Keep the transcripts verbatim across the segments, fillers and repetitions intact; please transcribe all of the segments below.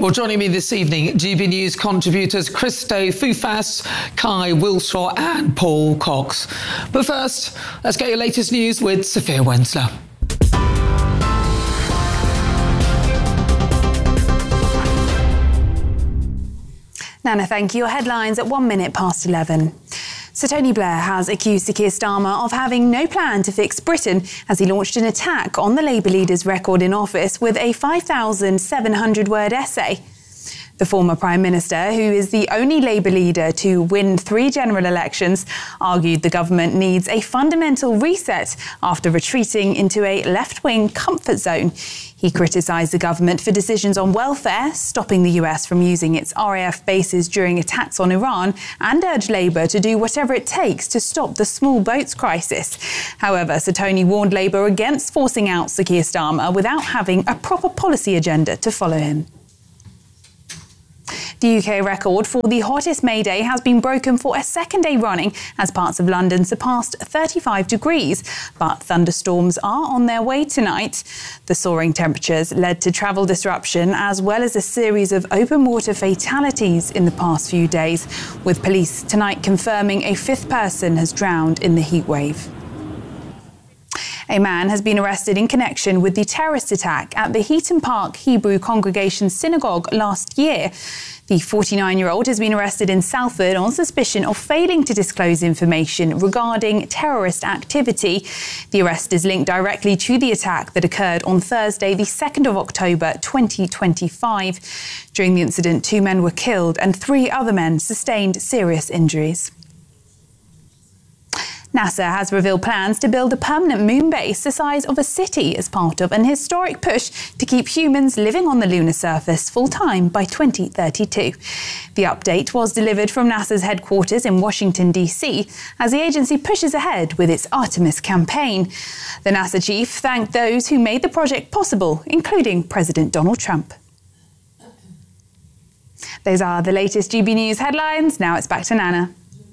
Well, joining me this evening, G B News contributors Christo Fufas, Kai Wilshaw and Paul Cox. But first, let's get your latest news with Sophia Wensler. Nana, thank you. Your headlines at one minute past eleven. Sir Tony Blair has accused Sir Keir Starmer of having no plan to fix Britain as he launched an attack on the Labour leader's record in office with a five thousand seven hundred word essay. The former Prime Minister, who is the only Labour leader to win three general elections, argued the government needs a fundamental reset after retreating into a left-wing comfort zone. He criticised the government for decisions on welfare, stopping the U S from using its R A F bases during attacks on Iran, and urged Labour to do whatever it takes to stop the small boats crisis. However, Sir Tony warned Labour against forcing out Sir Keir Starmer without having a proper policy agenda to follow him. The U K record for the hottest May day has been broken for a second day running as parts of London surpassed thirty-five degrees. But thunderstorms are on their way tonight. The soaring temperatures led to travel disruption as well as a series of open water fatalities in the past few days, with police tonight confirming a fifth person has drowned in the heatwave. A man has been arrested in connection with the terrorist attack at the Heaton Park Hebrew Congregation Synagogue last year. The forty-nine-year-old has been arrested in Salford on suspicion of failing to disclose information regarding terrorist activity. The arrest is linked directly to the attack that occurred on Thursday, the second of October, twenty twenty-five. During the incident, two men were killed and three other men sustained serious injuries. NASA has revealed plans to build a permanent moon base the size of a city as part of an historic push to keep humans living on the lunar surface full-time by twenty thirty-two. The update was delivered from NASA's headquarters in Washington, D C, as the agency pushes ahead with its Artemis campaign. The NASA chief thanked those who made the project possible, including President Donald Trump. Those are the latest G B News headlines. Now it's back to Nana.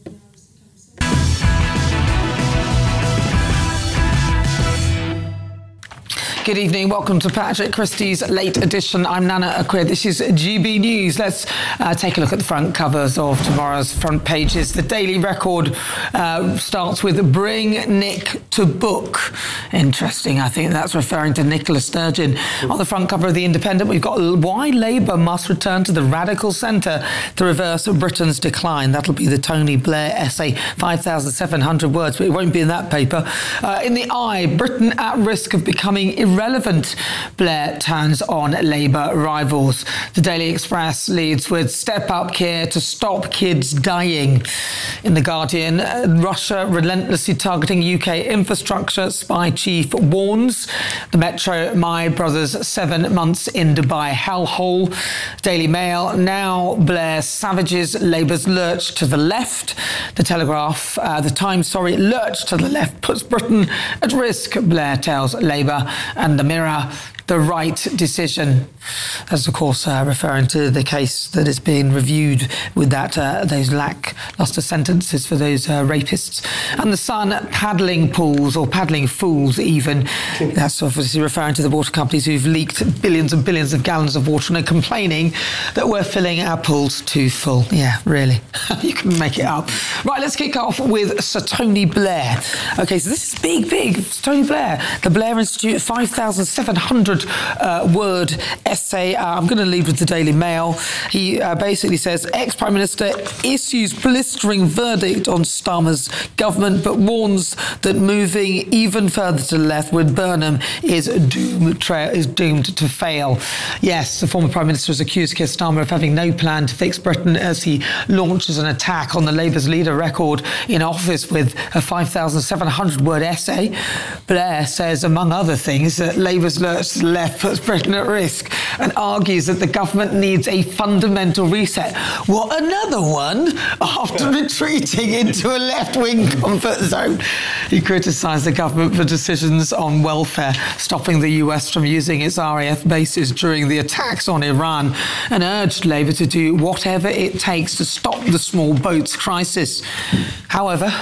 Good evening. Welcome to Patrick Christie's Late Edition. I'm Nana Akwe. This is G B News. Let's uh, take a look at the front covers of tomorrow's front pages. The Daily Record uh, starts with Bring Nick to Book. Interesting. I think that's referring to Nicola Sturgeon. On the front cover of The Independent, we've got Why Labour Must Return to the Radical Centre to Reverse Britain's Decline. That'll be the Tony Blair essay, five thousand seven hundred words, but it won't be in that paper. Uh, in the Eye, Britain at risk of becoming irrelevant. Blair turns on Labour rivals. The Daily Express leads with Step Up Keir to stop kids dying. In The Guardian, uh, Russia relentlessly targeting U K infrastructure, spy chief warns. The Metro, My Brother's seven months in Dubai hellhole. Daily Mail, now Blair savages Labour's lurch to the left. The Telegraph, uh, the Times, sorry, lurch to the left puts Britain at risk, Blair tells Labour. And The Mirror, the right decision. That's, of course, uh, referring to the case that is being reviewed with that uh, those lacklustre sentences for those uh, rapists. And The Sun, paddling pools, or paddling fools even. That's obviously referring to the water companies who've leaked billions and billions of gallons of water and are complaining that we're filling our pools too full. Yeah, really. You can make it up. Right, let's kick off with Sir Tony Blair. OK, so this is big, big. Sir Tony Blair. The Blair Institute, five thousand seven hundred uh, word essay. Uh, I'm going to lead with the Daily Mail. He uh, basically says, ex-Prime Minister issues blistering verdict on Starmer's government, but warns that moving even further to the left with Burnham is doomed, tra- is doomed to fail. Yes, the former Prime Minister has accused Keir Starmer of having no plan to fix Britain as he launches an attack on the Labour's leader record in office with a five thousand seven hundred word essay. Blair says, among other things, that Labour's lurch to the left puts Britain at risk and argues that the government needs a fundamental reset. What, another one? After retreating into a left-wing comfort zone. He criticised the government for decisions on welfare, stopping the U S from using its R A F bases during the attacks on Iran, and urged Labour to do whatever it takes to stop the small boats crisis. However,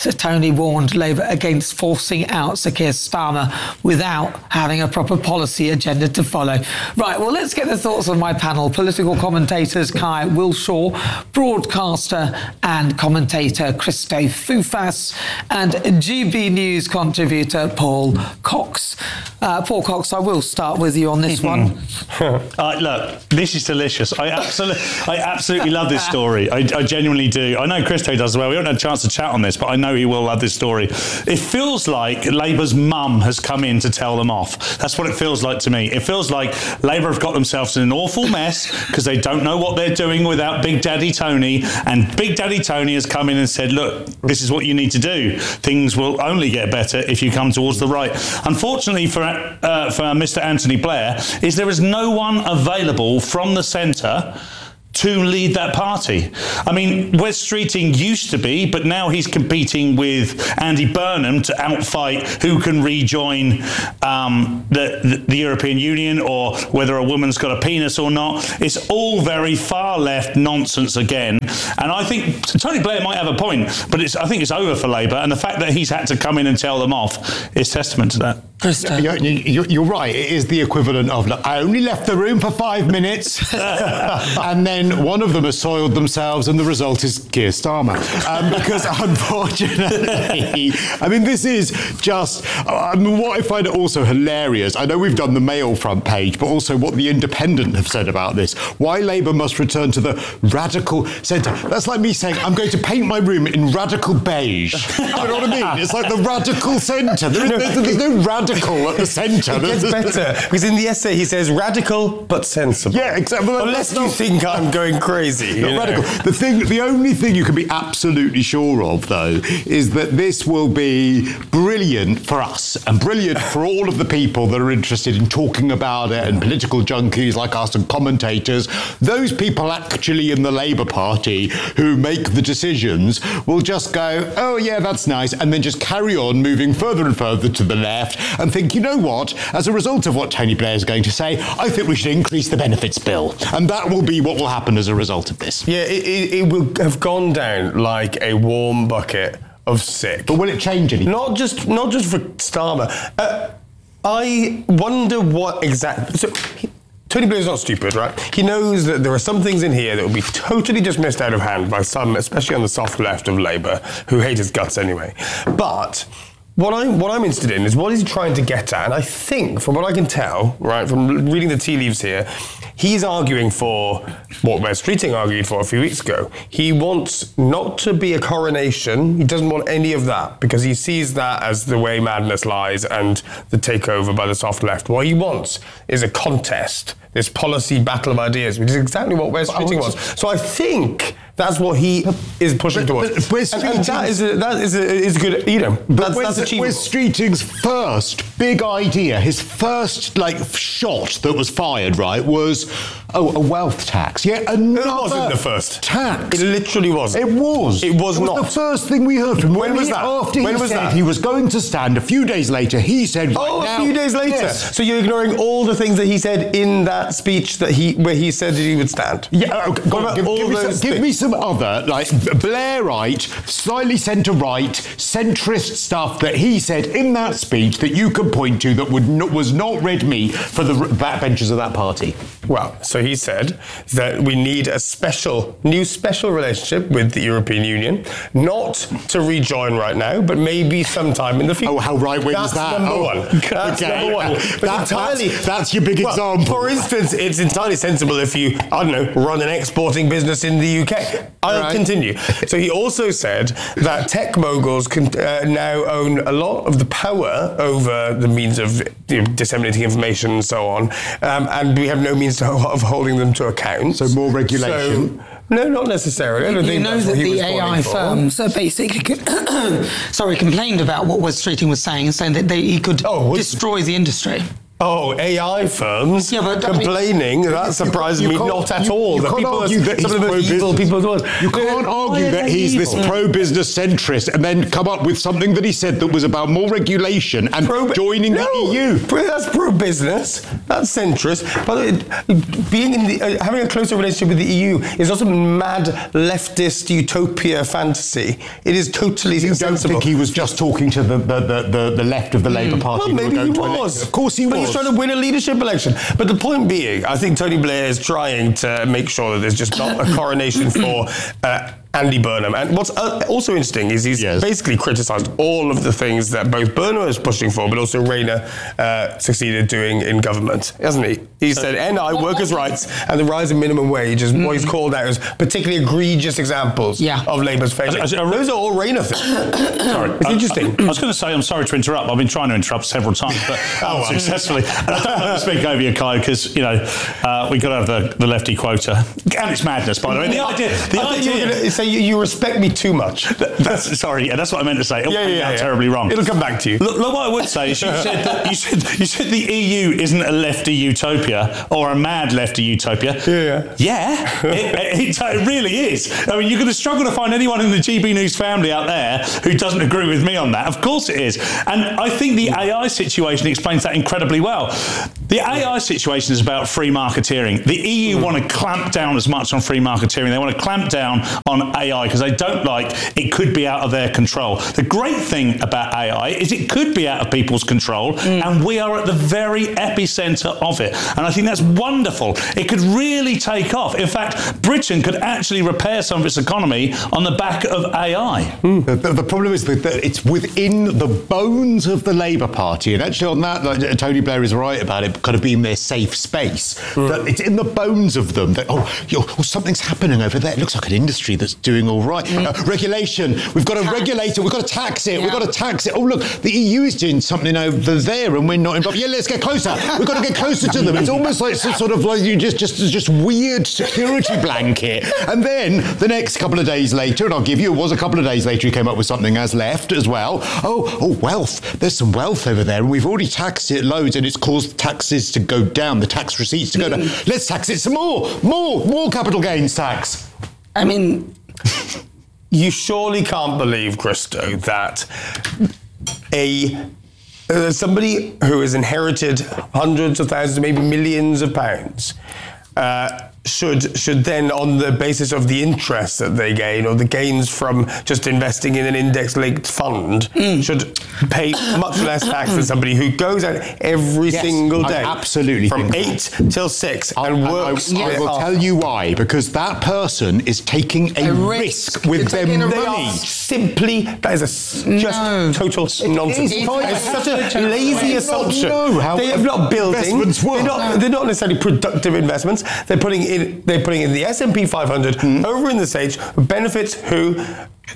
So Tony warned Labour against forcing out Sir Keir Starmer without having a proper policy agenda to follow. Right, well, let's get the thoughts of my panel. Political commentators Kai Wilshaw, broadcaster and commentator Christo Foufas, and G B News contributor Paul Cox. Uh, Paul Cox, I will start with you on this one. uh, look, this is delicious. I absolutely, I absolutely love this story. I, I genuinely do. I know Christo does as well. We haven't had a chance to chat on this, but I know he will love this story. It feels like Labour's mum has come in to tell them off. That's what it feels like to me. It feels like Labour have got themselves in an awful mess because they don't know what they're doing without Big Daddy Tony. And Big Daddy Tony has come in and said, look, this is what you need to do. Things will only get better if you come towards the right. Unfortunately for, uh, for Mister Anthony Blair, is there is no one available from the centre to lead that party. I mean, Wes Streeting used to be, but now he's competing with Andy Burnham to outfight who can rejoin um, the, the, the European Union, or whether a woman's got a penis or not. It's all very far left nonsense again. And I think Tony Blair might have a point, but it's, I think it's over for Labour. And the fact that he's had to come in and tell them off is testament to that. You're, you're, you're right. It is the equivalent of, look, I only left the room for five minutes and then one of them has soiled themselves and the result is Keir Starmer. Um, because unfortunately, I mean, this is just, I mean, what I find also hilarious, I know we've done the Mail front page, but also what the Independent have said about this. Why Labour must return to the radical centre. That's like me saying, I'm going to paint my room in radical beige. You know what I mean? It's like the radical centre. There is, there's, there's no radical at the centre. It gets better, because in the essay he says radical but sensible. Yeah, exactly. Well, unless you think I'm going crazy. Not radical. The thing, the only thing you can be absolutely sure of, though, is that this will be brilliant for us and brilliant for all of the people that are interested in talking about it, and political junkies like us and commentators. Those people actually in the Labour Party who make the decisions will just go, oh yeah, that's nice, and then just carry on moving further and further to the left and think, you know what, as a result of what Tony Blair is going to say, I think we should increase the benefits bill. And that will be what will happen as a result of this. Yeah, it, it, it will have gone down like a warm bucket of sick. But will it change anything? Not just, not just for Starmer. Uh, I wonder what exactly... So, he, Tony Blair's not stupid, right? He knows that there are some things in here that will be totally just missed out of hand by some, especially on the soft left of Labour, who hate his guts anyway. But... What I'm, what I'm interested in is what is he trying to get at? And I think, from what I can tell, right, from reading the tea leaves here, he's arguing for what Wes Streeting argued for a few weeks ago. He wants not to be a coronation. He doesn't want any of that because he sees that as the way madness lies and the takeover by the soft left. What he wants is a contest, this policy battle of ideas, which is exactly what Wes Streeting wants. So I think that's what he is pushing but, towards. But and, and that is a, that is a, is good, you know, that's, that's achievable. Wes Streeting's first big idea, his first like shot that was fired, right, was oh a wealth tax. Yeah, another. It wasn't the first tax. It literally wasn't. It was. It was it was not the first thing we heard from him. When, when was he, that? After when he was said that? he was going to stand, a few days later, he said. Right oh, now, a few days later. Yes. So you're ignoring all the things that he said in that speech that he where he said that he would stand. Yeah. Okay, go on, give, all give, me those some, give me some other like Blairite, slightly centre-right, centrist stuff that he said in that speech that you could point to that would not, was not red meat for the backbenchers of that party. Well, so he said that we need a special, new special relationship with the European Union, not to rejoin right now, but maybe sometime in the future. Oh, how right-wing is that? Number oh, one. That's okay. number one. But that, entirely, that's, that's your big well, example. For instance, it's entirely sensible if you, I don't know, run an exporting business in the U K. I'll right. continue. So he also said that tech moguls can uh, now own a lot of the power over the means of you know, disseminating information and so on, um, and we have no means to, of holding them to account. So more regulation. So, no, not necessarily. I don't you think know that the A I firms are basically, sorry, complained about what Wes Streeting was saying, saying that they, he could oh, destroy the industry. Oh, A I firms Yeah, but, I mean, complaining, that surprises you me can't- not at you- all. you The can't people argue are that some he's of the most evil pro-business. people in the world. You can't Why argue are that they he's this evil? pro-business centrist and then come up with something that he said that was about more regulation and Pro- joining no, the E U. pro- That's pro-business. That's centrist. But it, being in the, uh, having a closer relationship with the E U is not a mad leftist utopia fantasy. It is totally You don't sensible. think he was just talking to the, the, the, the, the left of the Labour Party? Well, who were maybe he going to elect was. him? Of course he but was. he's trying to win a leadership election. But the point being, I think Tony Blair is trying to make sure that there's just not a coronation for uh, Andy Burnham. And what's uh, also interesting is he's Yes. basically criticised all of the things that both Burnham was pushing for, but also Rayner uh, succeeded doing in government, hasn't he? He said N I, workers' rights, and the rise in minimum wage is what he's called out as particularly egregious examples Yeah. of Labour's failure. I- I- Those are all Rayner things. Sorry. It's interesting. I, I was going to say, I'm sorry to interrupt. I've been trying to interrupt several times, but Oh, well. unsuccessfully. And I don't want to speak over you, Kai, because, you know, uh, we've got to have the, the lefty quota. And it's madness, by the way. The idea... The I thought you were idea going to say you, you respect me too much. that's, sorry, yeah, that's what I meant to say. It'll Yeah, come yeah, out yeah. terribly wrong. It'll come back to you. Look, look, what I would say is you said, that, you, said, you said the E U isn't a lefty utopia or a mad lefty utopia. Yeah, Yeah, it, it, it really is. I mean, you're going to struggle to find anyone in the G B News family out there who doesn't agree with me on that. Of course it is. And I think the A I situation explains that incredibly well. The A I situation is about free marketeering. The E U want to clamp down as much on free marketeering. They want to clamp down on A I because they don't like it could be out of their control. The great thing about A I is it could be out of people's control, mm. and we are at the very epicenter of it. And I think that's wonderful. It could really take off. In fact, Britain could actually repair some of its economy on the back of A I. Mm. The, the problem is that it's within the bones of the Labour Party, and actually on that, like, Tony Blair is right about it kind of being their safe space. Mm. That it's in the bones of them that, oh, oh, something's happening over there. It looks like an industry that's doing all right. Mm. Uh, regulation, we've got to Tax. regulate it, we've got to tax it, Yeah. we've got to tax it. Oh, look, the E U is doing something over there and we're not involved. Yeah, let's get closer. We've got to get closer to them. It's almost like some sort of like you just, just, just weird security blanket. And then the next couple of days later, and I'll give you, it was a couple of days later, he came up with something as left as well. Oh, oh, wealth. There's some wealth over there and we've already taxed it loads and it's caused taxes to go down, the tax receipts to go down. Let's tax it some more, more, more capital gains tax. I mean... You surely can't believe, Christo, that a uh, somebody who has inherited hundreds of thousands, maybe millions of pounds, uh, should should then, on the basis of the interest that they gain or the gains from just investing in an index-linked fund, mm. should pay much less tax than somebody who goes out every yes, single day, I absolutely from think eight that. till six, I, and I, works. I, I will off. tell you why. Because that person is taking a, A risk, risk. with They're their taking a money. risk. Simply, that is a s- just No. total nonsense. is. It's such a It's lazy not assumption. know how They are not building. investments work. They're not, they're not necessarily productive investments. They're putting in. They're putting in the S and P five hundred mm. over in the States. Benefits who?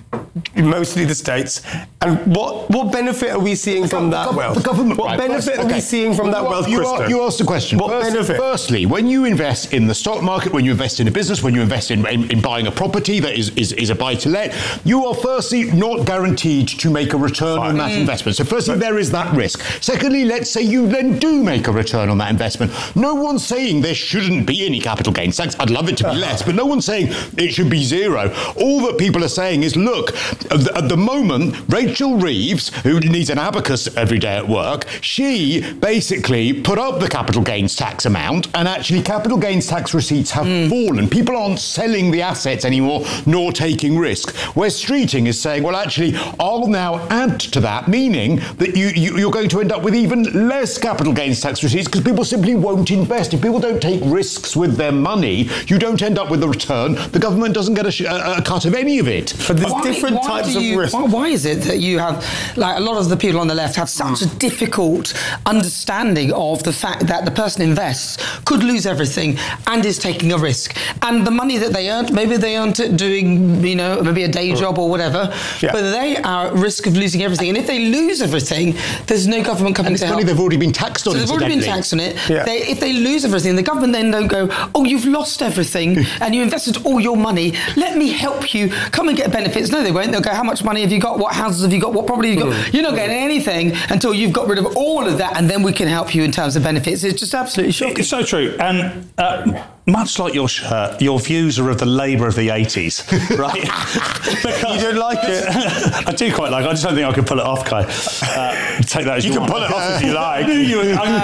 Mostly the states. And what what benefit are we seeing from that the, wealth? The government. What right, benefit first, are okay. we seeing from that you wealth, you, Christo? are, you asked the question. What First, benefit? Firstly, when you invest in the stock market, when you invest in a business, when you invest in, in, in buying a property that is, is, is a buy-to-let, you are firstly not guaranteed to make a return Fine. on that Mm. investment. So firstly, but, there is that risk. Secondly, let's say you then do make a return on that investment. No one's saying there shouldn't be any capital gains tax. I'd love it to be less, but no one's saying it should be zero. All that people are saying is, look, at the, at the moment, Rachel Reeves, who needs an abacus every day at work, she basically put up the capital gains tax amount, and actually capital gains tax receipts have mm. fallen. People aren't selling the assets anymore, nor taking risk. Where Streeting is saying, well, actually, I'll now add to that, meaning that you, you, you're going to end up with even less capital gains tax receipts because people simply won't invest. If people don't take risks with their money, you don't end up with a return. The government doesn't get a, sh- a, a cut of any of it. But there's Why- different why types do of you, risk. Why, why is it that you have, like, a lot of the people on the left have such a difficult understanding of the fact that the person invests, could lose everything, and is taking a risk, and the money that they earned, maybe they earned it doing, you know, maybe a day job or whatever, Yeah. but they are at risk of losing everything, and if they lose everything, there's no government coming And it's to money help. they've already been taxed on. So they've already been incidentally. taxed on it. Yeah. They, if they lose everything, the government then don't go, oh, you've lost everything and you invested all your money. Let me help you. Come and get a benefit. benefits. No, they won't. They'll go, how much money have you got? What houses have you got? What property have you got? Mm. You're not getting anything until you've got rid of all of that, and then we can help you in terms of benefits. It's just absolutely shocking. It's so true. And uh, much like your shirt, your views are of the Labour of the eighties, right? Because you don't like it? I do quite like it. I just don't think I can pull it off, Kai. Uh, take that as you, you can want. pull it off if you like. you,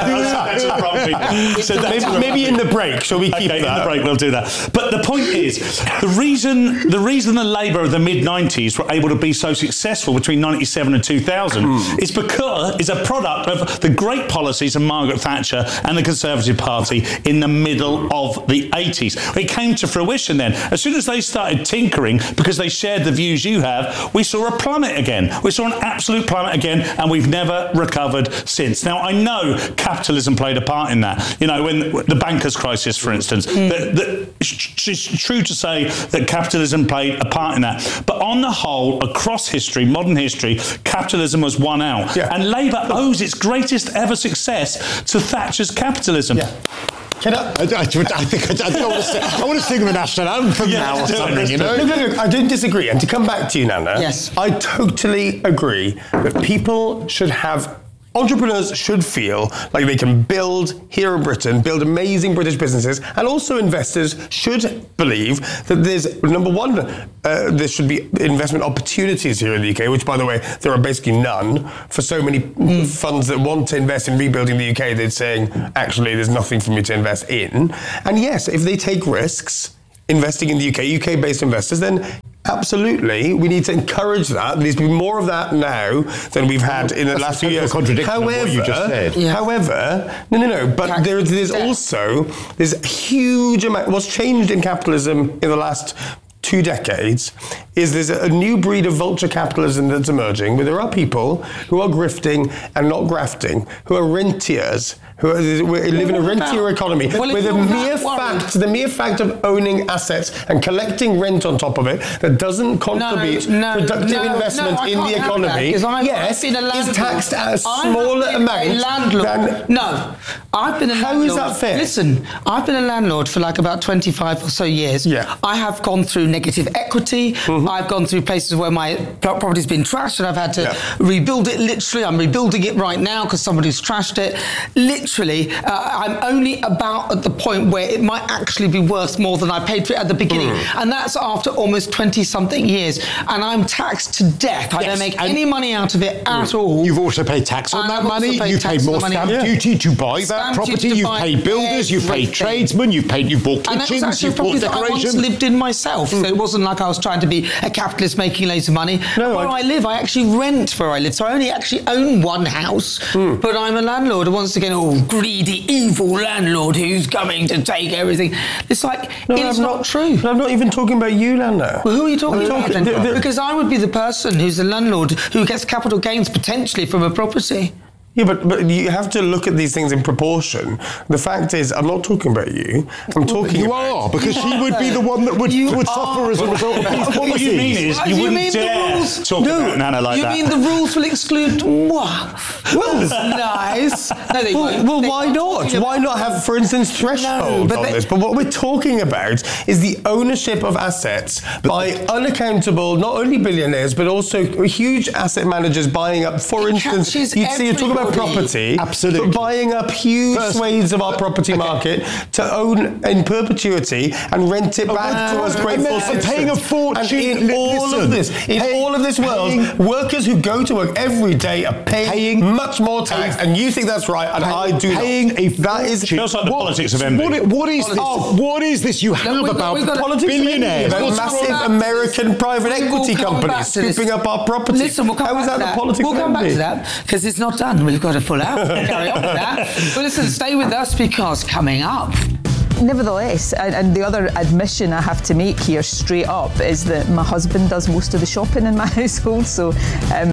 I, I, I, so maybe, maybe in the break, shall we keep okay, that? in the break, we'll do that. But the point is, the reason the reason the Labour of the mid nineties were able to be so successful between ninety-seven and two thousand mm. is because is a product of the great policies of Margaret Thatcher and the Conservative Party in the middle of the eighties. It came to fruition then. As soon as they started tinkering, because they shared the views you have, we saw a plummet again. We saw an absolute plummet again, and we've never recovered since. Now, I know capitalism played a part in that. You know, when the bankers' crisis, for instance, mm. the, the, it's true to say that capitalism played a part in that. But on the whole, across history, modern history, capitalism was won out. Yeah. And Labour owes its greatest ever success to Thatcher's capitalism. Yeah. Can I, I, I, I think I, I, don't want to sing, I want to sing the national anthem yeah, now or something, you know? Look, look, look, I don't disagree. And to come back to you, Nana, yes. I totally agree that people should have entrepreneurs should feel like they can build here in Britain, build amazing British businesses, and also investors should believe that there's, number one, uh, there should be investment opportunities here in the U K, which, by the way, there are basically none. For so many mm. funds that want to invest in rebuilding the U K, they're saying, actually, there's nothing for me to invest in. And yes, if they take risks investing in the U K, U K-based investors, then absolutely, we need to encourage that. There needs to be more of that now than we've had in the That's last few years. Contradiction however, of what you just said. Yeah. However, no, no, no. But there, there's also there's a huge amount. What's changed in capitalism in the last two decades is there's a new breed of vulture capitalism that's emerging, where there are people who are grifting and not grafting, who are rentiers, who are, we live in a rentier economy, well, where the mere fact, the mere fact of owning assets and collecting rent on top of it that doesn't contribute no, no, productive no, investment no, in the economy, that, yes, is taxed at a smaller amount. A landlord. Than, no, I've been a how landlord. Is that fair? Listen, I've been a landlord for like about twenty-five or so years. Yeah. I have gone through negative equity. Mm-hmm. I've gone through places where my property's been trashed and I've had to yeah. rebuild it literally. I'm rebuilding it right now because somebody's trashed it. Literally, uh, I'm only about at the point where it might actually be worth more than I paid for it at the beginning. Mm. And that's after almost twenty-something years. And I'm taxed to death. I yes. don't make and any money out of it at mm. all. You've also paid tax on and that I've money. You've paid more stamp yeah. duty to buy stamp that property. You've paid builders. You've paid tradesmen. You've paid. You've bought kitchens. You've bought decoration. I once lived in myself. Mm. So it wasn't like I was trying to be a capitalist making loads of money. No, where I... I live, I actually rent where I live. So I only actually own one house. Mm. But I'm a landlord. And once again, oh, greedy, evil landlord who's coming to take everything. It's like, no, it's I'm not, not true. But I'm not even talking about you, Lando. Well, who are you talking I'm about? talking, then? Because I would be the person who's the landlord who gets capital gains potentially from a property. Yeah, but, but you have to look at these things in proportion. The fact is, I'm not talking about you. I'm talking you about... You are, because she would be the one that would, would suffer as a result of these policies. What you mean is, you, you wouldn't mean dare rules, talk no, about Nana like you that. You mean the rules will exclude moi? Well, nice. No, they well, won't. well they why not? Why not have, for instance, thresholds no, on they, this? But what we're talking about is the ownership of assets by unaccountable, not only billionaires, but also huge asset managers buying up, for instance, you see, you're talking about property. Absolutely. But buying up huge First, swathes of our property okay. market to own in perpetuity and rent it back oh, to us grateful citizens. Paying a fortune. And in all listen, of this, in paying, all of this world, paying, workers who go to work every day are paying, paying much more tax, and you think that's right, and paying, I do paying not. A that is feels like the what, politics of envy. What, what is this? Oh, what is this you have no, about got, politics billionaires? About massive American private equity companies scooping up our property. Listen, we'll come How back is that to the that. politics We'll of come envy? back to that because it's not done. We've got to pull out. Carry on with that. But listen, stay with us because coming up. Nevertheless, and, and the other admission I have to make here straight up is that my husband does most of the shopping in my household, so... Um,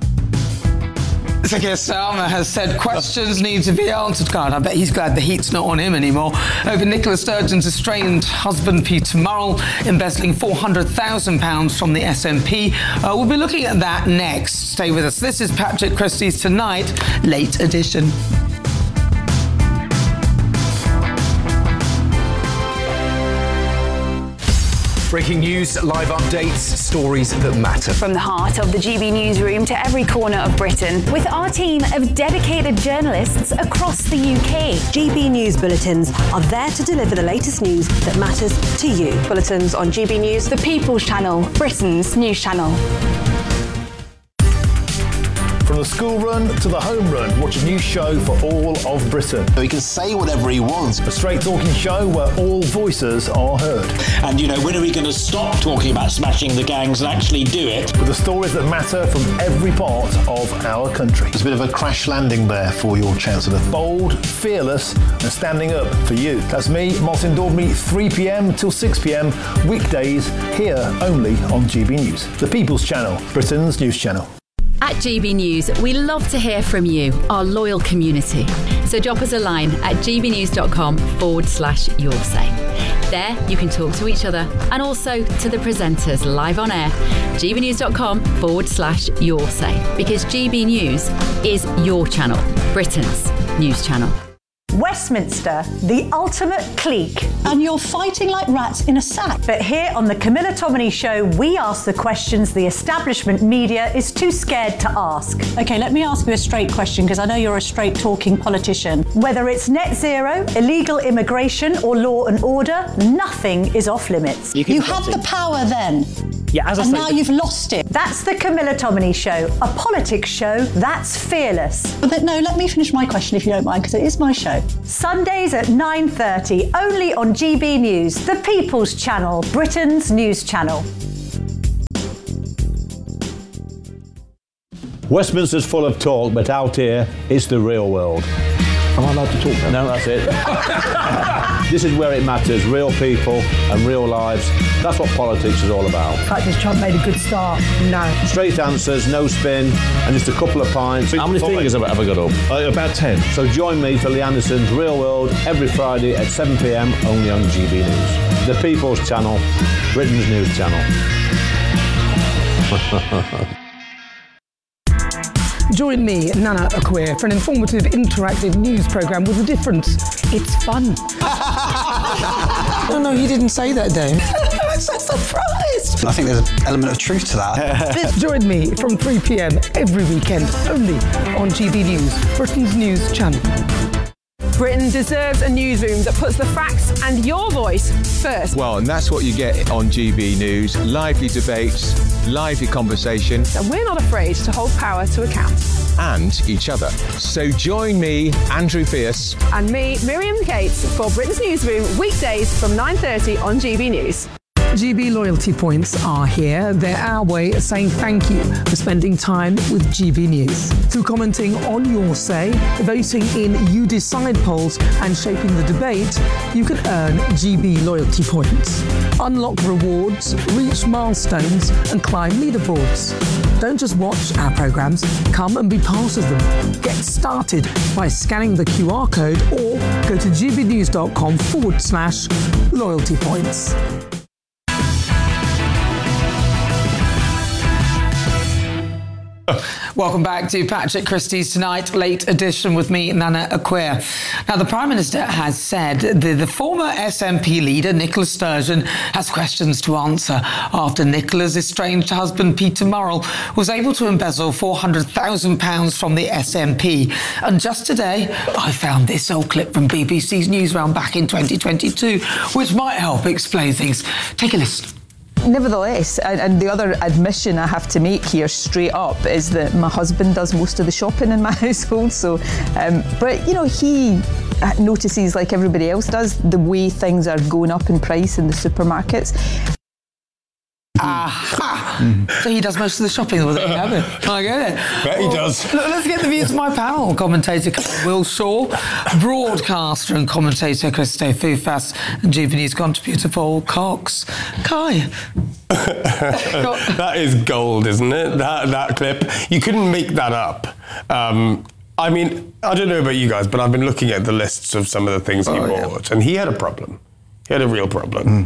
So Keir Starmer has said questions need to be answered. God, I bet he's glad the heat's not on him anymore. Over Nicola Sturgeon's estranged husband Peter Murrell embezzling four hundred thousand pounds from the S N P. Uh, we'll be looking at that next. Stay with us. This is Patrick Christie's Tonight Late Edition. Breaking news, live updates, stories that matter. From the heart of the G B newsroom to every corner of Britain, with our team of dedicated journalists across the U K. G B News Bulletins are there to deliver the latest news that matters to you. Bulletins on G B News, The People's Channel, Britain's news channel. From the school run to the home run, watch a new show for all of Britain. He can say whatever he wants. A straight talking show where all voices are heard. And, you know, when are we going to stop talking about smashing the gangs and actually do it? With the stories that matter from every part of our country. It's a bit of a crash landing there for your Chancellor. Bold, fearless and standing up for you. That's me, Martin Daubney, three p.m. till six p.m. weekdays here only on G B News. The People's Channel, Britain's news channel. At G B News, we love to hear from you, our loyal community. So drop us a line at gbnews.com forward slash your say. There, you can talk to each other and also to the presenters live on air. gbnews.com forward slash your say. Because G B News is your channel, Britain's news channel. Westminster, the ultimate clique. And you're fighting like rats in a sack. But here on the Camilla Tominey Show, we ask the questions the establishment media is too scared to ask. OK, let me ask you a straight question, because I know you're a straight-talking politician. Whether it's net zero, illegal immigration or law and order, nothing is off-limits. You, you had the power then. Yeah, as I and say, now you've lost it. That's the Camilla Tominey Show, a politics show that's fearless. But no, let me finish my question if you don't mind, because it is my show. Sundays at nine thirty, only on G B News, the People's Channel, Britain's news channel. Westminster's full of talk, but out here, it's the real world. Am I allowed to talk now? No, that's it. This is where it matters, real people and real lives. That's what politics is all about. The fact is Trump made a good start, no. Straight answers, no spin, and just a couple of pints. How many Five. fingers have I ever got up? Uh, about ten. So join me for Lee Anderson's Real World every Friday at seven p.m. only on G B News. The People's Channel, Britain's news channel. Join me, Nana Akua, for an informative, interactive news programme with a difference. It's fun. No, no, you didn't say that, Dave. I'm so surprised. I think there's an element of truth to that. Join me from three p.m. every weekend, only on G B News, Britain's news channel. Britain deserves a newsroom that puts the facts and your voice first. Well, and that's what you get on G B News. Lively debates, lively conversation. And we're not afraid to hold power to account. And each other. So join me, Andrew Pierce. And me, Miriam Cates, for Britain's Newsroom, weekdays from nine thirty on G B News. G B loyalty points are here. They're our way of saying thank you for spending time with G B News. Through commenting on your say, voting in You Decide polls and shaping the debate, you can earn G B loyalty points. Unlock rewards, reach milestones and climb leaderboards. Don't just watch our programmes, come and be part of them. Get started by scanning the Q R code or go to gbnews.com forward slash loyalty points. Welcome back to Patrick Christie's Tonight Late Edition with me, Nana Akua. Now, the Prime Minister has said that the former S N P leader, Nicola Sturgeon, has questions to answer after Nicola's estranged husband, Peter Murrell, was able to embezzle four hundred thousand pounds from the S N P. And just today, I found this old clip from B B C's Newsround back in twenty twenty-two, which might help explain things. Take a listen. Nevertheless, and the other admission I have to make here straight up is that my husband does most of the shopping in my household. So, um, but you know, he notices, like everybody else does, the way things are going up in price in the supermarkets. Aha! Mm. So he does most of the shopping with it. I get it. Bet he well, does. Let's get the views of my panel. Commentator Will Shaw, broadcaster and commentator Christo Fufas, and G B News contributor Paul Cox. Kai. That is gold, isn't it? That that clip. You couldn't make that up. Um, I mean, I don't know about you guys, but I've been looking at the lists of some of the things he oh, bought, yeah. and he had a problem. He had a real problem. Mm.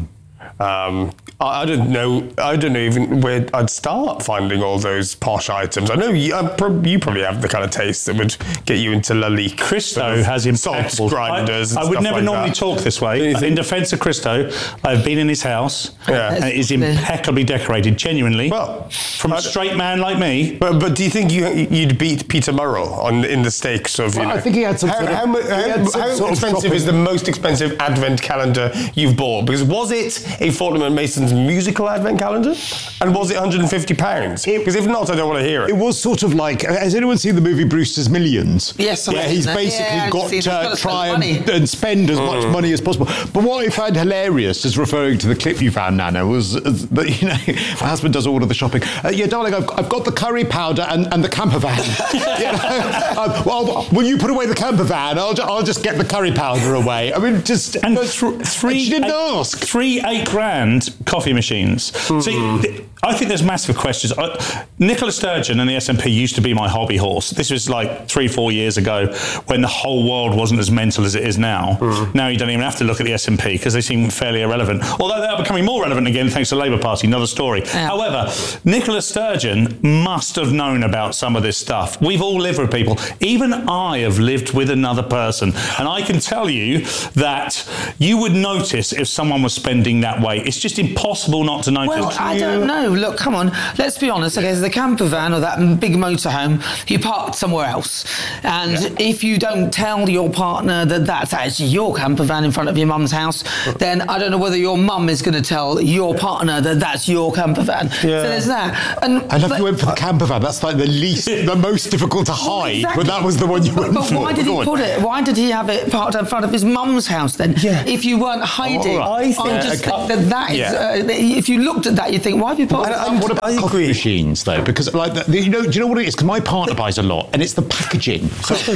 Um, I, I don't know. I don't know even where I'd start finding all those posh items. I know you, uh, pro- you probably have the kind of taste that would get you into Lalique. Christo has impeccable grinders. I, and I would stuff never like normally that. talk this way. In defence of Christo, I've been in his house. Yeah. And it is impeccably decorated, genuinely. Well, from a straight man like me. But, but do you think you, you'd beat Peter Murrell on in the stakes of? You Well, know, I think he had some How, sort of- how, mu- he how, had some how sort of expensive shopping- is the most expensive advent calendar you've bought? Because was it a Fortnum and Mason's musical advent calendar, and was it one hundred fifty pounds? Because if not, I don't want to hear it. It was sort of like, has anyone seen the movie Brewster's Millions? Yes, I've yeah, seen he's that. basically Yeah, I've got seen it. He's to gotta try spend and, money. and spend as much Mm. money as possible. But what I found hilarious, just referring to the clip you found, Nana, was that, you know, my husband does all of the shopping. Uh, yeah, darling, I've, I've got the curry powder and, and the camper van. You know? um, well, will you put away the camper van? I'll, ju- I'll just get the curry powder away. I mean, just... And th- three, she didn't eight, ask. Three eight grand coffee machines. Mm-hmm. See, th- I think there's massive questions. I, Nicola Sturgeon and the S and P used to be my hobby horse. This was like three, four years ago when the whole world wasn't as mental as it is now. Mm-hmm. Now you don't even have to look at the S and P because they seem fairly irrelevant. Although they are becoming more relevant again thanks to the Labour Party, another story. Yeah. However, Nicola Sturgeon must have known about some of this stuff. We've all lived with people. Even I have lived with another person. And I can tell you that you would notice if someone was spending that way. It's just impossible not to notice. Well, I don't know. Look, come on. Let's be honest. Okay, so the camper van or that big motorhome, you parked somewhere else. And Yeah. if you don't tell your partner that that's actually your camper van in front of your mum's house, then I don't know whether your mum is going to tell your partner that that's your camper van. So there's that. And I love but- you went for the camper van. That's like the least, the most difficult to hide. Exactly. But that was the one you went But for. why did he Go on. put it? Why did he have it parked in front of his mum's house then? Yeah. If you weren't hiding, All right. I think- I just okay. think that that is. Yeah. Uh, if you looked at that, you think, why have you put? And- it and up? what about I coffee agree. Machines though, because like the, the, you know, do you know what it is? Because my partner buys a lot, and it's the packaging.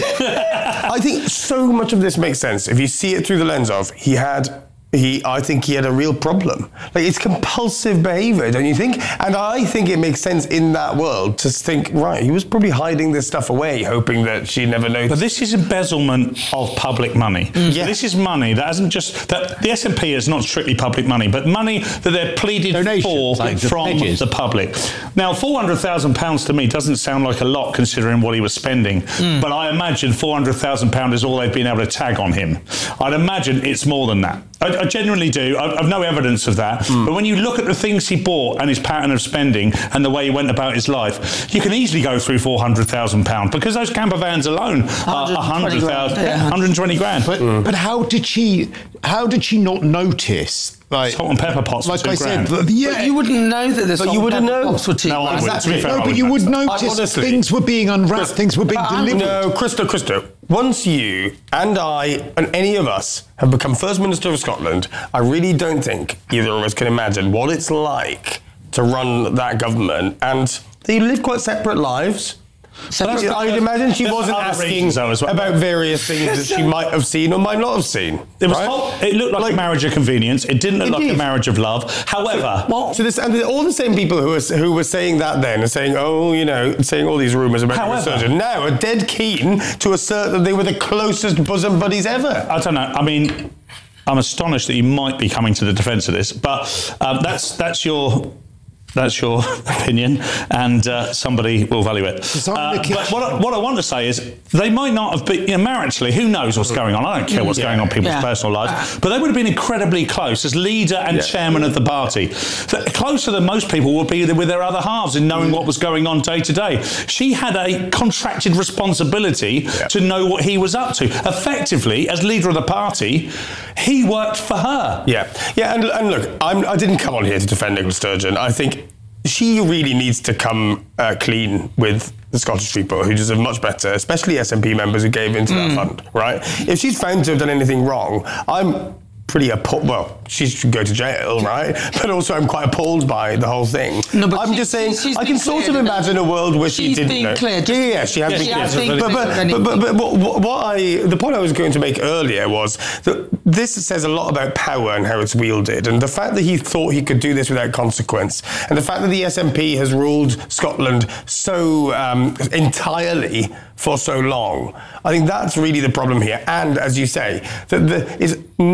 I think so much of this makes sense if you see it through the lens of he had. He, I think he had a real problem. Like, it's compulsive behaviour, don't you think? And I think it makes sense in that world to think, right, he was probably hiding this stuff away, hoping that she never noticed. But this is embezzlement of public money. Mm. So Yeah. this is money that hasn't just that the S and P is not strictly public money, but money that they're pleaded Donations, for like the from pledges. the public. Now, four hundred thousand pounds to me doesn't sound like a lot considering what he was spending. Mm. But I imagine four hundred thousand pounds is all they've been able to tag on him. I'd imagine it's more than that. I, I genuinely do. I, I've no evidence of that. Mm. But when you look at the things he bought and his pattern of spending and the way he went about his life, you can easily go through four hundred thousand pounds because those camper vans alone are one hundred thousand, Yeah. one hundred twenty grand. But but how did she? How did she not notice? Like Salt and pepper pots for like two I grand. said, the- yeah. But you wouldn't know that the But salt you and wouldn't pepper know. pots were two No, I grand. wouldn't. To be fair, no, I but wouldn't you would know. notice honestly- things were being unwrapped, things were being But I'm- delivered. No, Christo, Christo. Once you and I and any of us have become First Minister of Scotland, I really don't think either of us can imagine what it's like to run that government. And they live quite separate lives. So But I would imagine she There's wasn't other asking reasons, though, as well. about various things that she might have seen or might not have seen. It was. right? whole- it looked like, a marriage of convenience. It didn't look like Indeed. a marriage of love. However, Well, so this, and all the same people who were who were saying that then are saying, oh, you know, saying all these rumours about However- Nicola Sturgeon now are dead keen to assert that they were the closest bosom buddies ever. I don't know. I mean, I'm astonished that you might be coming to the defence of this, but um, that's that's your. That's your opinion, and uh, somebody will value it. Uh, but what I, what I want to say is, they might not have been, you know, maritally, who knows what's going on? I don't care what's Yeah. going on in people's Yeah. personal lives, but they would have been incredibly close as leader and Yeah. chairman of the party. So closer than most people would be with their other halves in knowing what was going on day to day. She had a contracted responsibility Yeah. to know what he was up to. Effectively, as leader of the party, he worked for her. Yeah, yeah, and, and look, I'm, I didn't come on here to defend Nicola Sturgeon. I think she really needs to come uh, clean with the Scottish people, who deserve much better, especially S N P members who gave into that fund, right? If she's found to have done anything wrong, I'm pretty appalled. Well, she should go to jail, right? But also, I'm quite appalled by the whole thing. No, but I'm she- just saying, she's I been can sort of cleared. imagine a world where she She's didn't been know. cleared. Yeah, yeah, yeah, she has Yeah, been she cleared. has been but, cleared. but, but, but, but what, what I, the point I was going to make earlier was that this says a lot about power and how it's wielded, and the fact that he thought he could do this without consequence, and the fact that the S N P has ruled Scotland so um, entirely for so long. I think that's really the problem here. And as you say, that there is total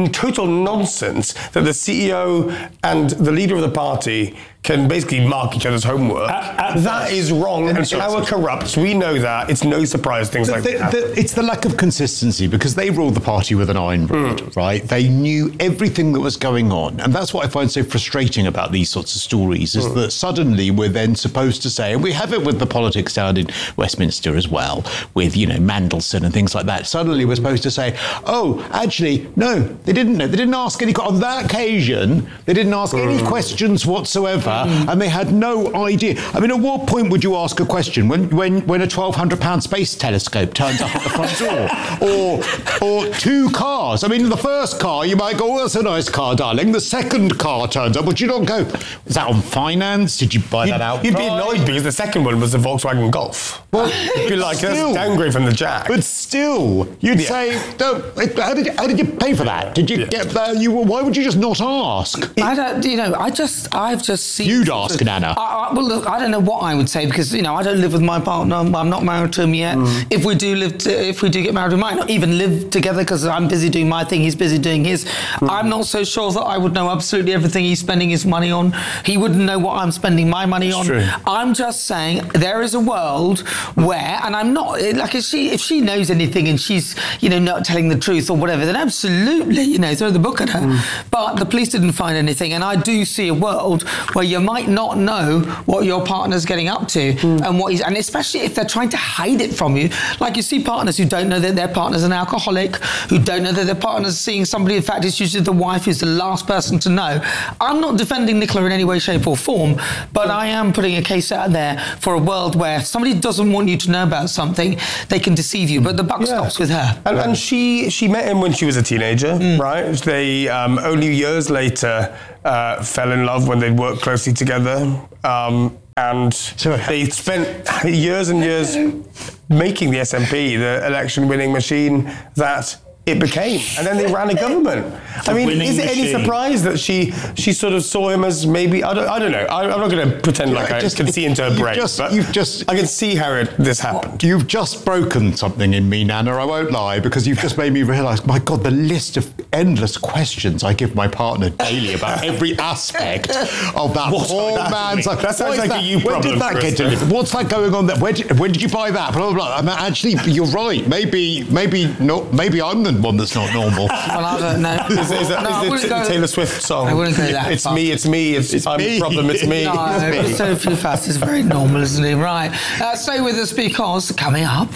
total nonsense that the C E O and the leader of the party can basically mark each other's homework. At, at that is wrong, and power corrupts. We know that. It's no surprise things the, like the, that happen. the, It's the lack of consistency, because they ruled the party with an iron rod, mm. right? They knew everything that was going on. And that's what I find so frustrating about these sorts of stories, is mm. that suddenly we're then supposed to say, and we have it with the politics down in Westminster as well, with, you know, Mandelson and things like that. Suddenly we're supposed to say, oh, actually, no, they didn't know. They didn't ask any, on that occasion, they didn't ask mm. any questions whatsoever. Mm. And they had no idea. I mean, at what point would you ask a question when when, when a twelve hundred pound space telescope turns up at the front door? Or or two cars. I mean, the first car, you might go, oh, that's a nice car, darling. The second car turns up. Would you not go, is that on finance? Did you buy you'd, that out? You'd be annoyed because the second one was the Volkswagen Golf. Well, you'd be like, that's a downgrade from the Jag. But still, you'd yeah. say, no, how did, you, how did you pay for that? Did you yeah. get that? You, why would you just not ask? I don't, you know, I just, I've just seen... You'd ask. Ask Nana. I, I, well, look, I don't know what I would say, because, you know, I don't live with my partner. I'm not married to him yet. Mm. If we do live, to, if we do get married, we might not even live together, because I'm busy doing my thing, he's busy doing his. Mm. I'm not so sure that I would know absolutely everything he's spending his money on. He wouldn't know what I'm spending my money It's on. True. I'm just saying there is a world where, and I'm not like if she if she knows anything and she's, you know, not telling the truth or whatever, then absolutely, you know, throw the book at her. Mm. But the police didn't find anything, and I do see a world where you might not know what your partner's getting up to mm. and what he's, and especially if they're trying to hide it from you. Like, you see partners who don't know that their partner's an alcoholic, who don't know that their partner's seeing somebody. In fact, it's usually the wife who's the last person to know. I'm not defending Nicola in any way, shape or form, but I am putting a case out there for a world where if somebody doesn't want you to know about something, they can deceive you, but the buck yeah. stops with her. And, and she she met him when she was a teenager, mm. right? They um, only years later uh, fell in love when they worked closely together. Um, and so, they spent years and years making the S N P the election-winning machine that it became, and then they ran a government. I mean, is it any surprise that she she sort of saw him as maybe, I don't, I don't know, I, I'm not going to pretend yeah, like I just, can see into her brain, just, but you've just, I can see how it, this happened. You've just broken something in me, Nana, I won't lie, because you've just made me realise, my God, the list of endless questions I give my partner daily about every aspect of that what poor man's life. That sounds like that? a you problem, When did that Chris, get delivered? What's that going on there? When did, when did you buy that? Blah, blah, blah. I mean, actually, you're right. Maybe, maybe, not, maybe I'm the one that's not normal. Well, I don't know. Is, is, that, no, is it go, Taylor Swift song? I wouldn't go that It's far. me, it's me, it's, it's I'm me. The problem, it's me. No, it's me. Sophie Fast is very normal, isn't he? Right. Uh, stay with us, because coming up...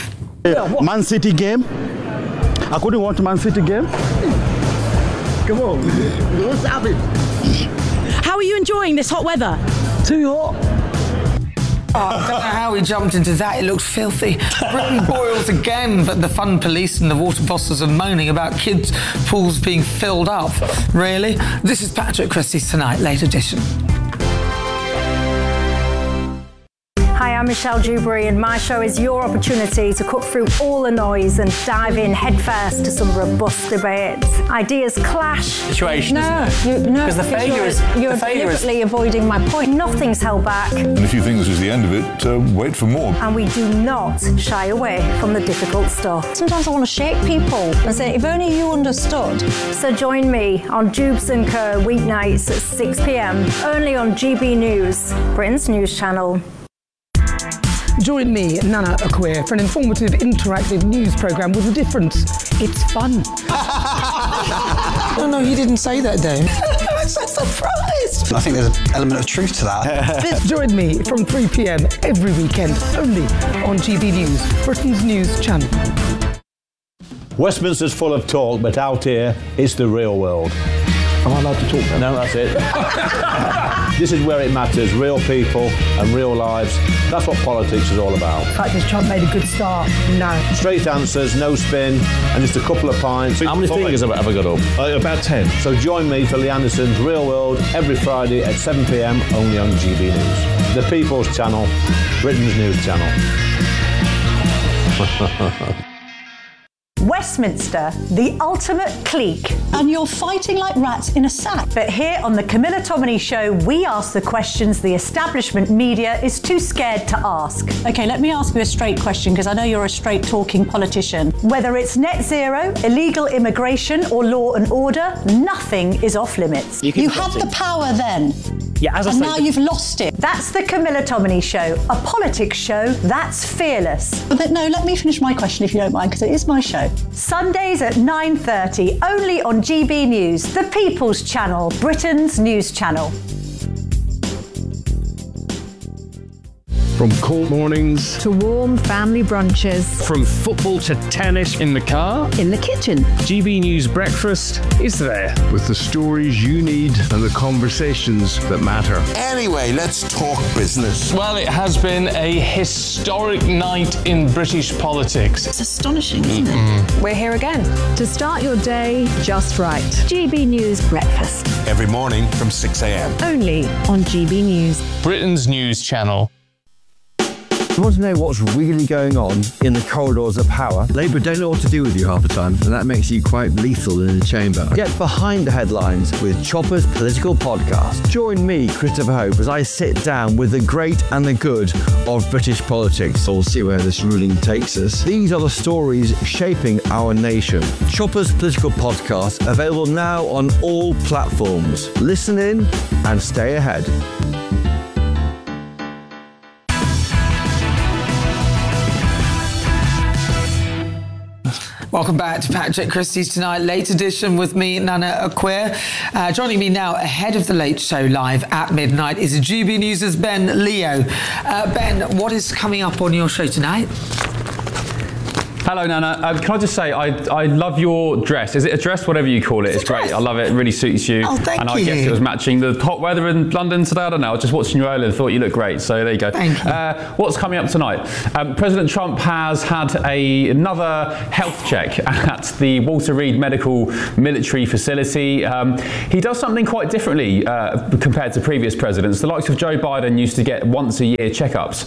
Man City game. I couldn't watch Man City game. Come on. What's happening? How are you enjoying this hot weather? Too hot. Oh, I don't know how we jumped into that. It looked filthy. Britain boils again, but the fun police and the water bosses are moaning about kids' pools being filled up. Really? This is Patrick Christie's Tonight, late edition. Hi, I'm Michelle Dewberry, and my show is your opportunity to cut through all the noise and dive in headfirst to some robust debates. Ideas clash. Situation, no, isn't it? You, no, because the failure you're, is you're the failure deliberately is... avoiding my point. Nothing's held back. And if you think this is the end of it, uh, wait for more. And we do not shy away from the difficult stuff. Sometimes I want to shake people and say, if only you understood. So join me on Jubes and Co weeknights at six p.m. only on G B News, Britain's news channel. Join me, Nana Akua, for an informative, interactive news programme with a difference. It's fun. No, no, he didn't say that, Dave. I'm so surprised. I think there's an element of truth to that. Join me from three p.m. every weekend, only on G B News, Britain's news channel. Westminster's full of talk, but out here, it's the real world. Am I allowed to talk now? No, that's it. This is where it matters, real people and real lives. That's what politics is all about. The fact is Trump made a good start, no. Straight answers, no spin, and just a couple of pints. How many fingers have I ever got up? Uh, about ten. So join me for Lee Anderson's Real World every Friday at seven p.m. only on G B News. The People's Channel, Britain's news channel. Westminster, the ultimate clique. And you're fighting like rats in a sack. But here on the Camilla Tominey Show, we ask the questions the establishment media is too scared to ask. Okay, let me ask you a straight question, because I know you're a straight-talking politician. Whether it's net zero, illegal immigration, or law and order, nothing is off limits. You, you had the power then. Yeah, as I and say, now you've lost it. That's the Camilla Tominey Show, a politics show that's fearless. But then, no, let me finish my question if you don't mind, because it is my show. Sundays at nine thirty, only on G B News, the People's Channel, Britain's news channel. From cold mornings to warm family brunches, from football to tennis in the car, in the kitchen, G B News Breakfast is there with the stories you need and the conversations that matter. Anyway, let's talk business. Well, it has been a historic night in British politics. It's astonishing, isn't mm-hmm. it? We're here again to start your day just right. G B News Breakfast. Every morning from six a.m. Only on G B News. Britain's news channel. You want to know what's really going on in the corridors of power? Labour don't know what to do with you half the time, and that makes you quite lethal in the chamber. Get behind the headlines with Chopper's Political Podcast. Join me, Christopher Hope, as I sit down with the great and the good of British politics. We'll see where this ruling takes us. These are the stories shaping our nation. Chopper's Political Podcast, available now on all platforms. Listen in and stay ahead. Welcome back to Patrick Christie's Tonight, late edition with me, Nana Acquia. Uh, joining me now ahead of the Late Show live at midnight is G B News' Ben Leo. Uh, Ben, what is coming up on your show tonight? Hello, Nana. Um, can I just say, I I love your dress. Is it a dress? Whatever you call it. It's, it's great. I love it. It really suits you. Oh, thank and you. I guess it was matching the hot weather in London today. I don't know. I was just watching you earlier and thought you looked great. So there you go. Thank you. Uh, what's coming up tonight? Um, President Trump has had a, another health check at the Walter Reed Medical Military Facility. Um, he does something quite differently uh, compared to previous presidents. The likes of Joe Biden used to get once a year checkups.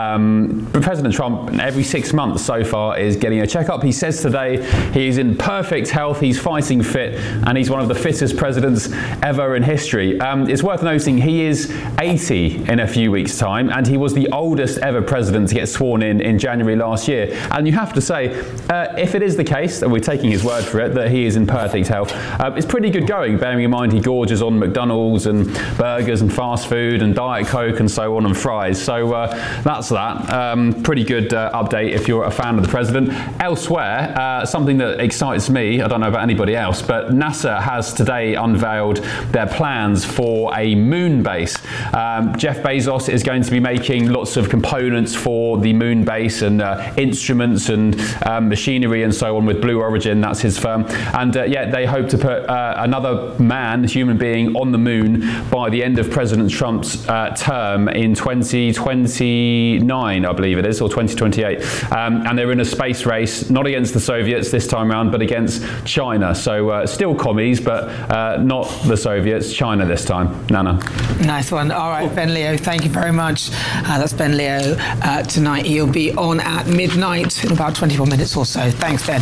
Um, but President Trump, every six months so far, is getting a checkup. He says today he's in perfect health, he's fighting fit, and he's one of the fittest presidents ever in history. Um, it's worth noting he is eighty in a few weeks' time, and he was the oldest ever president to get sworn in in January last year. And you have to say, uh, if it is the case, and we're taking his word for it, that he is in perfect health, uh, it's pretty good going, bearing in mind he gorges on McDonald's and burgers and fast food and Diet Coke and so on and fries. So uh, that's that. Um, pretty good uh, update if you're a fan of the president. Elsewhere, uh, something that excites me, I don't know about anybody else, but NASA has today unveiled their plans for a moon base. Um, Jeff Bezos is going to be making lots of components for the moon base and uh, instruments and um, machinery and so on with Blue Origin, that's his firm. And uh, yeah, they hope to put uh, another man, human being, on the moon by the end of President Trump's uh, term in twenty twenty-nine, I believe it is, or twenty twenty-eight. Um, and they're in a space race, not against the Soviets this time around, but against China. So uh, still commies, but uh, not the Soviets, China this time. Nana. Nice one. All right, Ben Leo, thank you very much. Uh, that's Ben Leo uh, tonight. He'll be on at midnight in about twenty-four minutes or so. Thanks, Ben.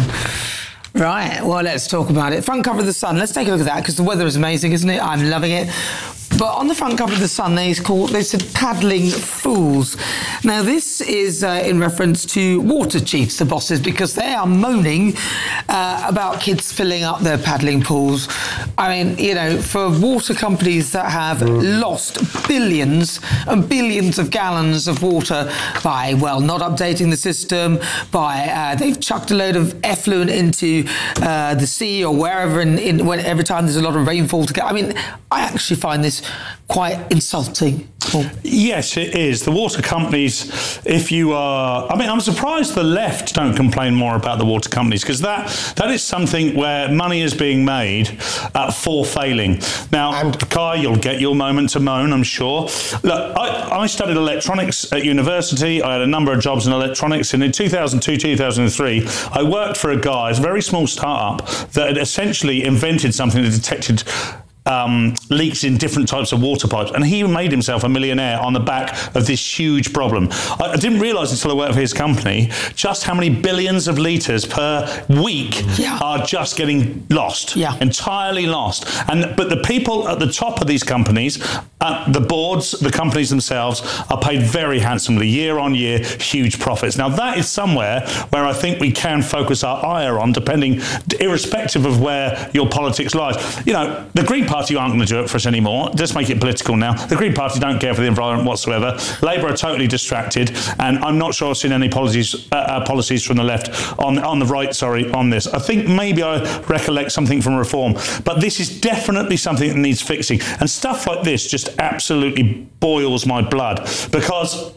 Right, well, let's talk about it. Front cover of The Sun. Let's take a look at that, because the weather is amazing, isn't it? I'm loving it. But on the front cover of The Sun, they call they said paddling fools. Now, this is uh, in reference to water chiefs, the bosses, because they are moaning uh, about kids filling up their paddling pools. I mean, you know, for water companies that have mm. lost billions and billions of gallons of water by, well, not updating the system, by uh, they've chucked a load of effluent into uh, the sea or wherever, in, in when, every time there's a lot of rainfall to get. I mean, I actually find this quite insulting. Yes, it is. The water companies, if you are... I mean, I'm surprised the left don't complain more about the water companies, because that that is something where money is being made uh, for failing. Now, and Kai, you'll get your moment to moan, I'm sure. Look, I, I studied electronics at university. I had a number of jobs in electronics, and in two thousand two, two thousand three, I worked for a guy, a very small startup, that had essentially invented something that detected um, leaks in different types of water pipes, and he made himself a millionaire on the back of this huge problem. I, I didn't realise until I worked for his company just how many billions of litres per week yeah. are just getting lost, yeah. entirely lost. And but the people at the top of these companies, uh, the boards, the companies themselves, are paid very handsomely, year on year, huge profits. Now that is somewhere where I think we can focus our ire on, depending, irrespective of where your politics lies. You know, the Green Party aren't going to do it for us anymore. Just make it political now. The Green Party don't care for the environment whatsoever. Labour are totally distracted, and I'm not sure I've seen any policies uh, uh, policies from the left on on the right. Sorry, on this. I think maybe I recollect something from Reform, but this is definitely something that needs fixing. And stuff like this just absolutely boils my blood, because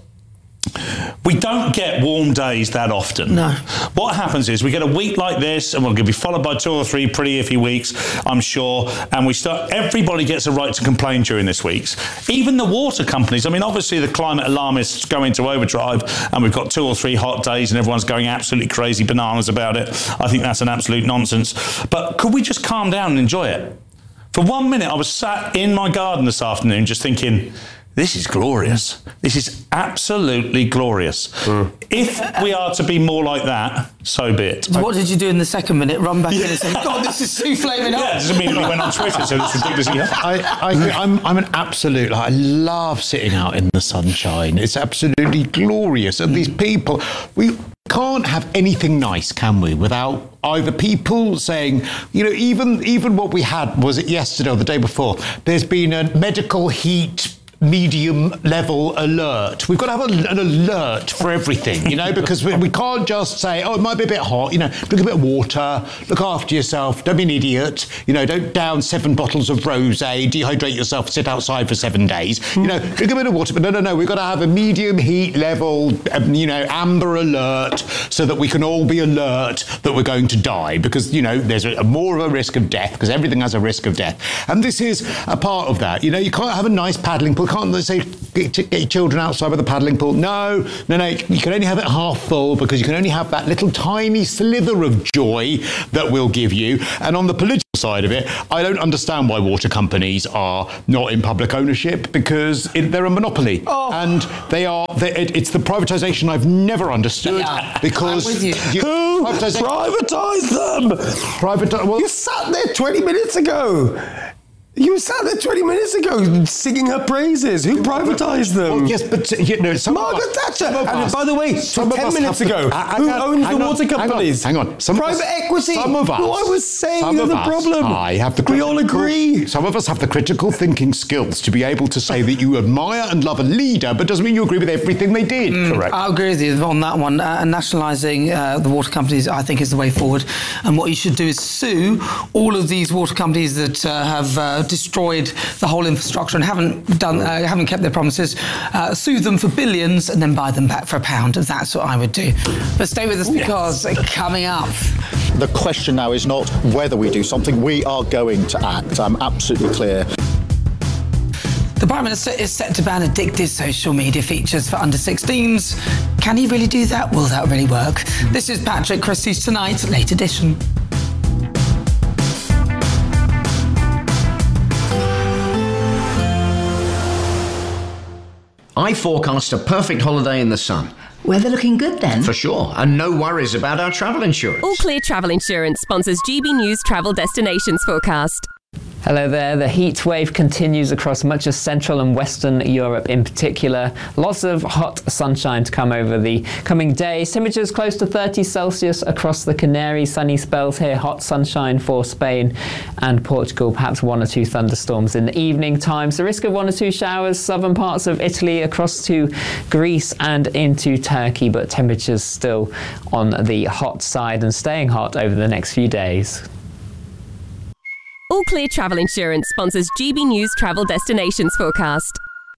we don't get warm days that often. No. What happens is we get a week like this, and we're going to be followed by two or three pretty iffy weeks, I'm sure, and we start. Everybody gets a right to complain during this weeks. Even the water companies. I mean, obviously the climate alarmists go into overdrive, and we've got two or three hot days, and everyone's going absolutely crazy bananas about it. I think that's an absolute nonsense. But could we just calm down and enjoy it? For one minute, I was sat in my garden this afternoon just thinking, this is glorious. This is absolutely glorious. Mm. If we are to be more like that, so be it. What did you do in the second minute? Run back in and say, God, this is too flaming hot. Yeah, just immediately went on Twitter, so it's ridiculously hot. I, I, I'm, I'm an absolute, like, I love sitting out in the sunshine. It's absolutely glorious. And these people, we can't have anything nice, can we, without either people saying, you know, even even what we had, was it yesterday or the day before, there's been a medical heat medium level alert. We've got to have a, an alert for everything, you know, because we, we can't just say, oh, it might be a bit hot, you know, drink a bit of water, look after yourself, don't be an idiot, you know, don't down seven bottles of rosé, dehydrate yourself, sit outside for seven days, you know, drink a bit of water, but no, no, no, we've got to have a medium heat level, um, you know, amber alert, so that we can all be alert that we're going to die, because, you know, there's a, a more of a risk of death, because everything has a risk of death. And this is a part of that. You know, you can't have a nice paddling pool. Can't they say get, get your children outside with a paddling pool? No, no, no. You can only have it half full, because you can only have that little tiny slither of joy that we'll give you. And on the political side of it, I don't understand why water companies are not in public ownership, because it, they're a monopoly, oh. and they are. They, it, it's the privatisation I've never understood. Yeah, because I'm with you. you, Who privatised them? Private. Well, you sat there twenty minutes ago. You sat there twenty minutes ago singing her praises. Who privatised them? Well, yes, but you know, some Margaret of us, Thatcher. Some of and us, by the way, some ten of us minutes have ago, the, uh, who on, owns the on, water companies? Hang on, hang on. Some Private of us, equity. Some of us. No, I was saying some you're of the us, problem. I have the. We all agree. Some of us have the critical thinking skills to be able to say that you admire and love a leader, but doesn't mean you agree with everything they did. Mm, Correct. I agree with you on that one. Uh, nationalising uh, the water companies, I think, is the way forward. And what you should do is sue all of these water companies that uh, have uh, destroyed the whole infrastructure and haven't done, uh, haven't kept their promises. Uh, sue them for billions and then buy them back for a pound. That's what I would do. But stay with us, Ooh, because yes. coming up. The question now is not whether we do something. We are going to act. I'm absolutely clear. The Prime Minister is set to ban addictive social media features for under sixteens. Can he really do that? Will that really work? This is Patrick Christie's Tonight, Late Edition. I forecast a perfect holiday in the sun. Weather looking good then? For sure, and no worries about our travel insurance. All Clear Travel Insurance sponsors G B News Travel Destinations Forecast. Hello there. The heat wave continues across much of Central and Western Europe in particular. Lots of hot sunshine to come over the coming days. Temperatures close to thirty Celsius across the Canaries. Sunny spells here. Hot sunshine for Spain and Portugal. Perhaps one or two thunderstorms in the evening times. The risk of one or two showers. Southern parts of Italy across to Greece and into Turkey. But temperatures still on the hot side and staying hot over the next few days. All Clear Travel Insurance sponsors G B News Travel Destinations Forecast.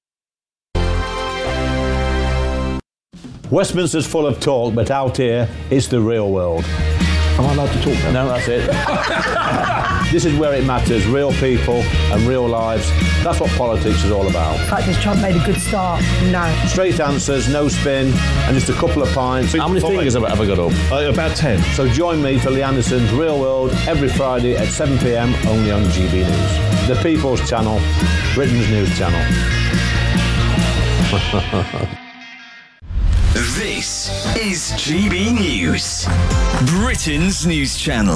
Westminster's full of talk, but out here, it's the real world. Am I allowed to talk now? No, that's it. This is where it matters. Real people and real lives. That's what politics is all about. The fact is Trump made a good start. No. Straight answers, no spin, and just a couple of pints. How many fingers have I ever got up? Uh, about ten. So join me for Lee Anderson's Real World every Friday at seven p m only on G B News. The People's Channel, Britain's news channel. This is G B News, Britain's news channel.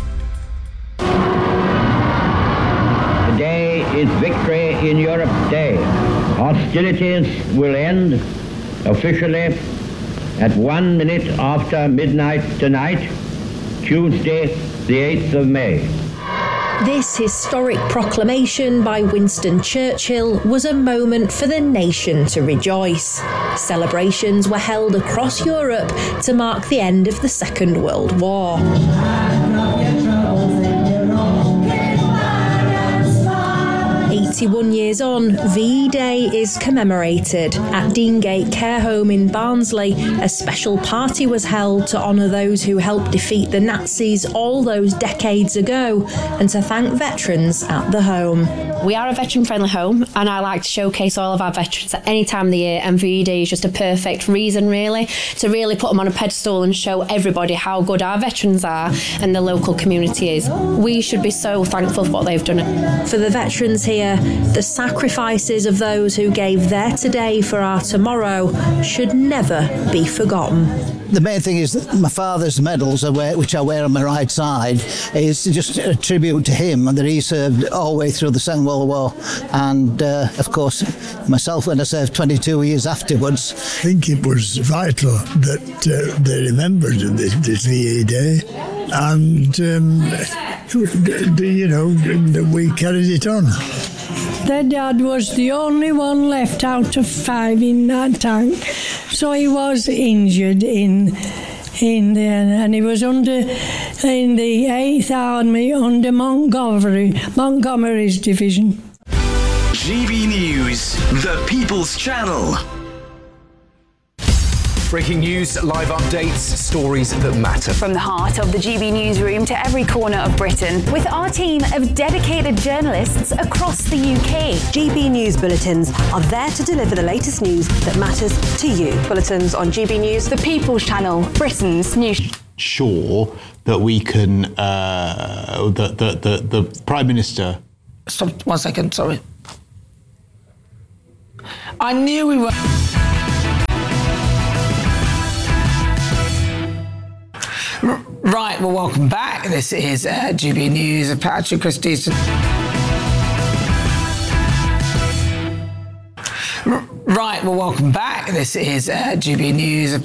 Today is Victory in Europe Day. Hostilities will end officially at one minute after midnight tonight, Tuesday, the eighth of May. This historic proclamation by Winston Churchill was a moment for the nation to rejoice. Celebrations were held across Europe to mark the end of the Second World War. eighty-one years on, V-Day is commemorated. At Deangate Care Home in Barnsley, a special party was held to honour those who helped defeat the Nazis all those decades ago and to thank veterans at the home. We are a veteran-friendly home, and I like to showcase all of our veterans at any time of the year, and V-Day is just a perfect reason, really, to really put them on a pedestal and show everybody how good our veterans are and the local community is. We should be so thankful for what they've done. For the veterans here, the sacrifices of those who gave their today for our tomorrow should never be forgotten. The main thing is that my father's medals, I wear, which I wear on my right side, is just a tribute to him and that he served all the way through the Second World War. And, uh, of course, myself when I served twenty-two years afterwards. I think it was vital that uh, they remembered this, this V Day and, um, you know, that we carried it on. Their dad was the only one left out of five in that tank, so he was injured in in there, and he was under in the eighth Army under Montgomery Montgomery's division. G B News, the People's Channel. Breaking news, live updates, stories that matter. From the heart of the G B newsroom to every corner of Britain, with our team of dedicated journalists across the U K. G B News Bulletins are there to deliver the latest news that matters to you. Bulletins on G B News, the People's Channel, Britain's news. Sure that we can, uh, the, the, the, the Prime Minister... Stop one second, sorry. I knew we were... Right, well, welcome back. This is uh, G B News. Patrick Christie's. Right, well, welcome back. This is uh, G B News.